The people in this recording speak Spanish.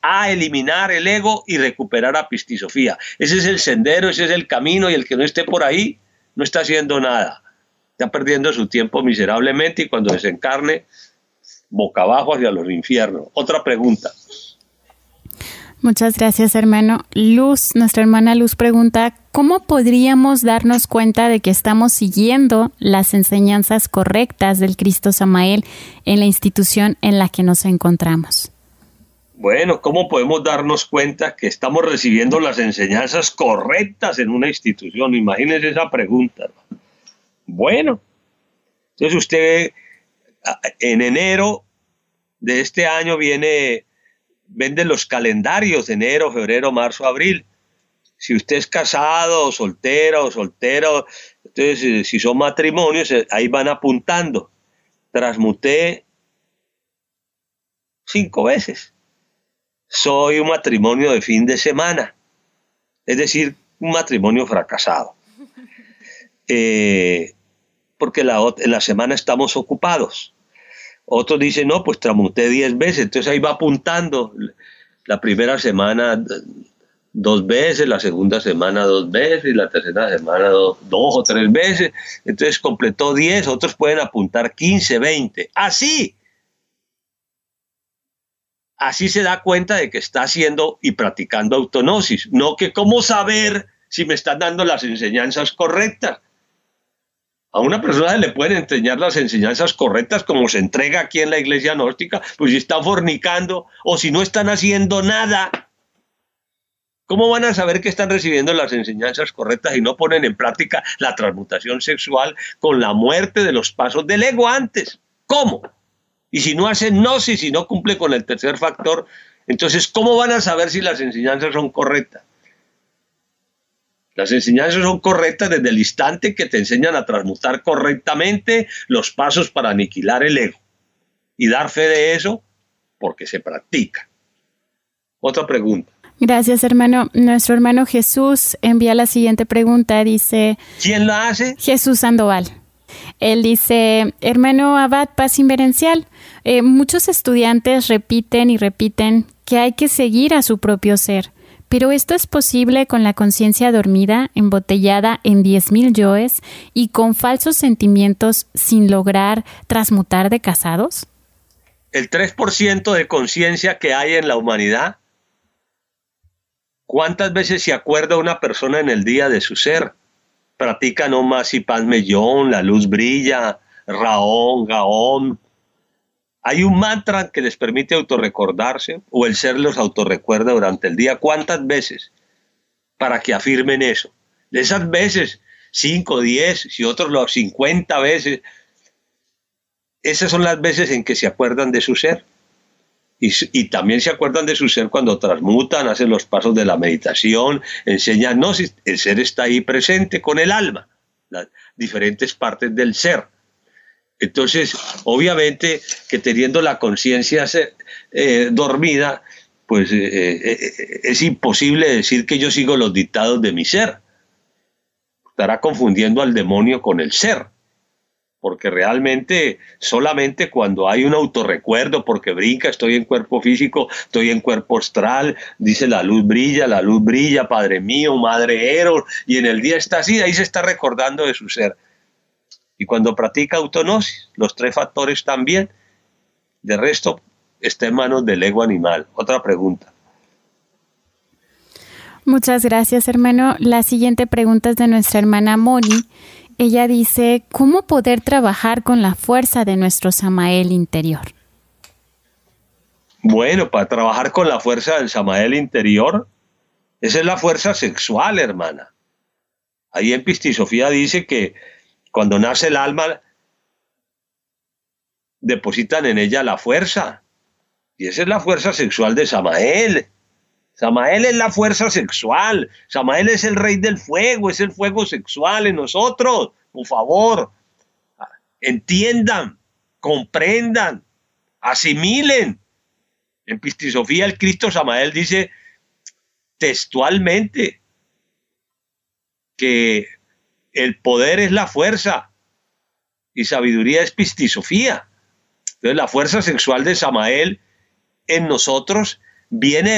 a eliminar el ego y recuperar a Pistisofía. Ese es el sendero, ese es el camino, y el que no esté por ahí no está haciendo nada. Está perdiendo su tiempo miserablemente, y cuando desencarne, boca abajo hacia los infiernos. Otra pregunta. Muchas gracias, hermano. Luz, nuestra hermana Luz pregunta, ¿cómo podríamos darnos cuenta de que estamos siguiendo las enseñanzas correctas del Cristo Samael en la institución en la que nos encontramos? Bueno, ¿cómo podemos darnos cuenta que estamos recibiendo las enseñanzas correctas en una institución? Imagínense esa pregunta, hermano. Bueno, entonces usted en enero de este año vende los calendarios de enero, febrero, marzo, abril. Si usted es casado o soltera, entonces si son matrimonios, ahí van apuntando. Transmuté 5 veces. Soy un matrimonio de fin de semana, es decir, un matrimonio fracasado. Porque en la semana estamos ocupados. Otros dicen, no, pues transmuté 10 veces, entonces ahí va apuntando. La primera semana 2 veces, la segunda semana 2 veces, y la tercera semana 2 o 3 veces. Entonces completó 10, otros pueden apuntar 15, 20. Así se da cuenta de que está haciendo y practicando autognosis. No que cómo saber si me están dando las enseñanzas correctas. A una persona le pueden enseñar las enseñanzas correctas como se entrega aquí en la iglesia gnóstica, pues si están fornicando o si no están haciendo nada. ¿Cómo van a saber que están recibiendo las enseñanzas correctas y no ponen en práctica la transmutación sexual con la muerte de los pasos del ego antes? ¿Cómo? Y si no hacen gnosis, si no cumple con el tercer factor, entonces ¿cómo van a saber si las enseñanzas son correctas? Las enseñanzas son correctas desde el instante que te enseñan a transmutar correctamente los pasos para aniquilar el ego. Y dar fe de eso porque se practica. Otra pregunta. Gracias, hermano. Nuestro hermano Jesús envía la siguiente pregunta. Dice... ¿Quién la hace? Jesús Sandoval. Él dice, hermano Abad, paz inverencial. Muchos estudiantes repiten y repiten que hay que seguir a su propio ser. Pero esto es posible con la conciencia dormida, embotellada en 10,000 yoes y con falsos sentimientos sin lograr transmutar de casados. El 3% de conciencia que hay en la humanidad, ¿cuántas veces se acuerda una persona en el día de su ser? Practica no más y paz mellón, la luz brilla, Raón, Gaón. Hay un mantra que les permite autorrecordarse, o el ser los autorrecuerda durante el día. ¿Cuántas veces? Para que afirmen eso. De esas veces, 5, 10, si otros lo 50 veces, esas son las veces en que se acuerdan de su ser. Y también se acuerdan de su ser cuando transmutan, hacen los pasos de la meditación, enseñan gnosis. El ser está ahí presente con el alma, las diferentes partes del ser. Entonces, obviamente que teniendo la conciencia dormida, pues es imposible decir que yo sigo los dictados de mi ser. Estará confundiendo al demonio con el ser. Porque realmente solamente cuando hay un autorrecuerdo, porque brinca, estoy en cuerpo físico, estoy en cuerpo astral, dice la luz brilla, Padre mío, Madre Eros, y en el día está así, ahí se está recordando de su ser. Y cuando practica autognosis, los 3 factores también, de resto está en manos del ego animal. Otra pregunta. Muchas gracias, hermano. La siguiente pregunta es de nuestra hermana Moni. Ella dice, ¿cómo poder trabajar con la fuerza de nuestro Samael interior? Bueno, para trabajar con la fuerza del Samael interior, esa es la fuerza sexual, hermana. Ahí en Pistisofía dice que cuando nace el alma, depositan en ella la fuerza. Y esa es la fuerza sexual de Samael. Samael es la fuerza sexual. Samael es el rey del fuego, es el fuego sexual en nosotros. Por favor, entiendan, comprendan, asimilen. En Pistisofía el Cristo Samael dice textualmente que el poder es la fuerza y sabiduría es Pistisofía. Entonces la fuerza sexual de Samael en nosotros viene